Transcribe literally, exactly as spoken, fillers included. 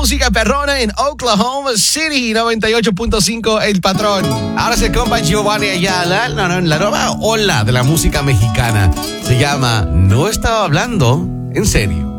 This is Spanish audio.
música perrona en Oklahoma City, noventa y ocho punto cinco El Patrón. Ahora se compa Giovanni Ayala, no, no, la nueva ola de la música mexicana. Se llama No Estaba Hablando en Serio.